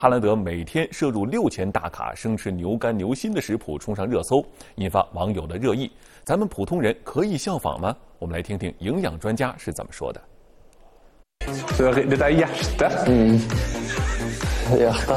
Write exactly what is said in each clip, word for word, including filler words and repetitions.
哈兰德每天摄入六千大卡生吃牛肝牛心的食谱冲上热搜，引发网友的热议。咱们普通人可以效仿吗？我们来听听营养专家是怎么说的。 Dette er hjerte. Mm. Hjerte.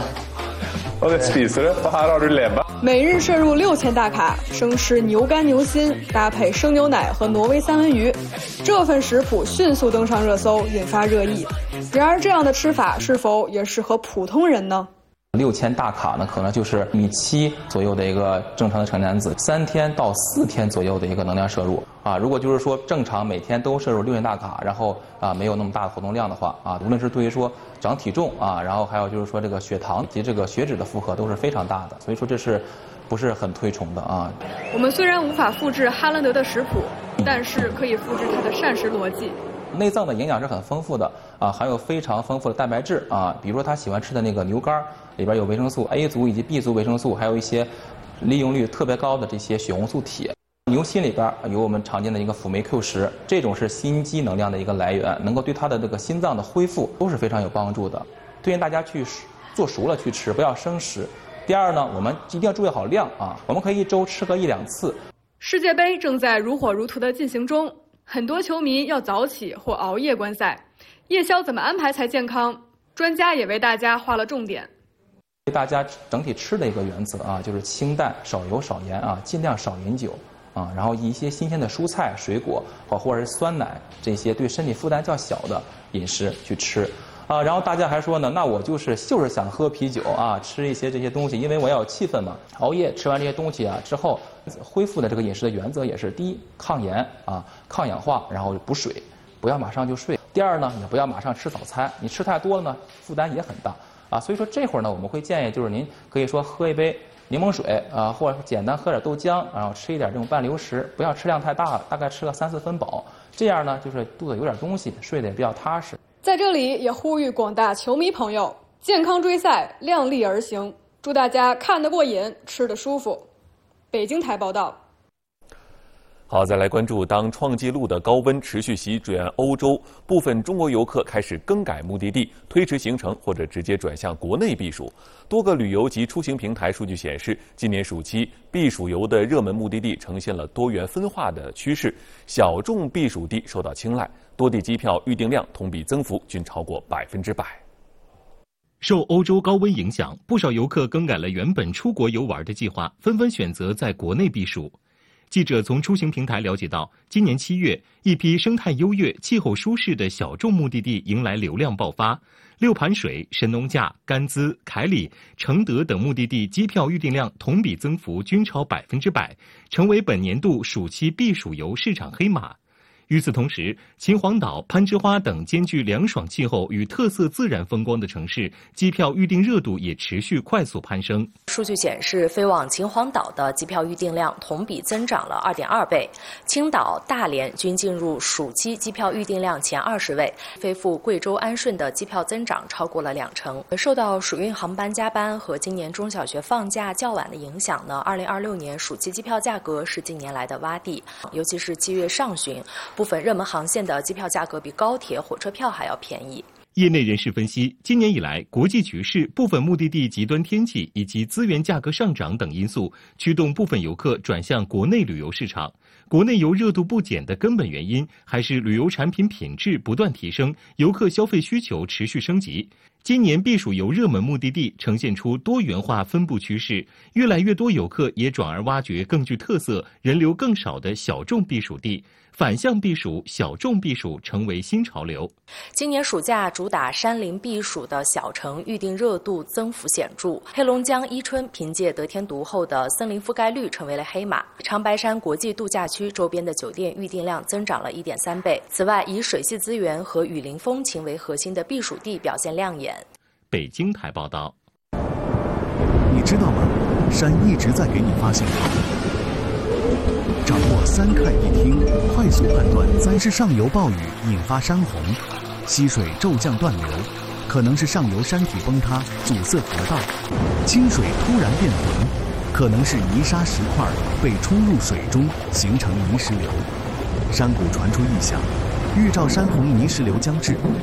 Og det spiser du. Og her har du lever. 每日摄入六千大卡，生吃牛肝牛心，搭配生牛奶和挪威三文鱼，这份食谱迅速登上热搜，引发热议。然而，这样的吃法是否也适合普通人呢？ 六千大卡呢，可能就是米七左右的一个正常的成年男子，三天到四天左右的一个能量摄入啊。如果就是说正常每天都摄入六千大卡，然后啊没有那么大的活动量的话啊，无论是对于说长体重啊，然后还有就是说这个血糖及这个血脂的负荷都是非常大的，所以说这是不是很推崇的啊。 我们虽然无法复制哈兰德的食谱，但是可以复制它的膳食逻辑。 内脏的营养是很丰富的啊，含有非常丰富的蛋白质啊，比如说他喜欢吃的那个牛肝里边有维生素 A 族以及 B 族维生素，还有一些利用率特别高的这些血红素铁。牛心里边有我们常见的一个辅酶 Q 十，这种是心肌能量的一个来源，能够对它的这个心脏的恢复都是非常有帮助的。推荐大家去做熟了去吃，不要生食。第二呢，我们一定要注意好量啊，我们可以一周吃个一两次。 世界杯正在如火如荼的进行中，很多球迷要早起或熬夜观赛，夜宵怎么安排才健康？专家也为大家划了重点。 大家整体吃的一个原则啊，就是清淡、少油、少盐啊，尽量少饮酒啊，然后一些新鲜的蔬菜、水果或或者是酸奶这些对身体负担较小的饮食去吃啊。然后大家还说呢，那我就是就是想喝啤酒啊，吃一些这些东西，因为我要有气氛嘛。熬夜吃完这些东西啊之后，恢复的这个饮食的原则也是：第一，抗炎啊，抗氧化，然后补水，不要马上就睡；第二呢，也不要马上吃早餐，你吃太多了呢，负担也很大。啊，所以说这会儿呢，我们会建议就是您可以说喝一杯柠檬水啊，或者简单喝点豆浆，然后吃一点这种半流食，不要吃量太大了，大概吃个三四分饱，这样呢就是肚子有点东西，睡得也比较踏实。 在这里也呼吁广大球迷朋友，健康追赛，量力而行，祝大家看得过瘾，吃得舒服。北京台报道。 好，再来关注，当创纪录的高温持续席卷欧洲，部分中国游客开始更改目的地，推迟行程或者直接转向国内避暑。多个旅游及出行平台数据显示，今年暑期避暑游的热门目的地呈现了多元分化的趋势，小众避暑地受到青睐，多地机票预订量同比增幅均超过百分之百。 受欧洲高温影响，不少游客更改了原本出国游玩的计划，纷纷选择在国内避暑。记者从出行平台了解到，今年七月，一批生态优越、气候舒适的小众目的地迎来流量爆发。六盘水、神农架、甘孜、凯里、承德等目的地机票预订量同比增幅均超百分之百，成为本年度暑期避暑游市场黑马。与此同时，秦皇岛、攀枝花等兼具凉爽气候与特色自然风光的城市，机票预订热度也持续快速攀升。 数据显示，飞往秦皇岛的机票预订量同比增长了 二点二倍，青岛、大连均进入暑期机票预订量前二十位，飞赴贵州安顺的机票增长超过了两成。受到暑运航班加班和今年中小学放假较晚的影响呢，二零二六年暑期机票价格是近年来的洼地，尤其是七月上旬，部分热门航线的机票价格比高铁、火车票还要便宜。 业内人士分析，今年以来，国际局势、部分目的地极端天气以及资源价格上涨等因素，驱动部分游客转向国内旅游市场。国内游热度不减的根本原因，还是旅游产品品质不断提升，游客消费需求持续升级。今年避暑游热门目的地呈现出多元化分布趋势，越来越多游客也转而挖掘更具特色、人流更少的小众避暑地。反向避暑、小众避暑成为新潮流。 今年暑假主打山林避暑的小城预订热度增幅显著，黑龙江伊春凭借得天独厚的森林覆盖率成为了黑马，长白山国际度假区周边的酒店预订量增长了 一点三倍。此外，以水系资源和雨林风情为核心的避暑地表现亮眼。 北京台报道。 你知道吗？山一直在给你发信号。掌握三看一听，快速判断灾是上游暴雨引发山洪，溪水骤降断流，可能是上游山体崩塌阻塞河道；清水突然变浑，可能是泥沙石块被冲入水中形成泥石流。山谷传出异响，预兆山洪泥石流将至，